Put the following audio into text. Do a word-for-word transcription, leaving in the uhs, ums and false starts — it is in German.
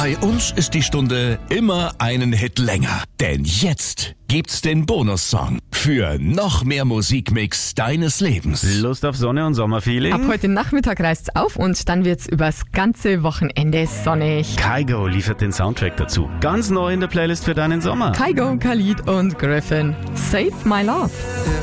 Bei uns ist die Stunde immer einen Hit länger. Denn jetzt gibt's den Bonussong für noch mehr Musikmix deines Lebens. Lust auf Sonne und Sommerfeeling? Ab heute Nachmittag reist's auf und dann wird's übers ganze Wochenende sonnig. Kygo liefert den Soundtrack dazu. Ganz neu in der Playlist für deinen Sommer. Kygo, Khalid und Griffin. Save My Love.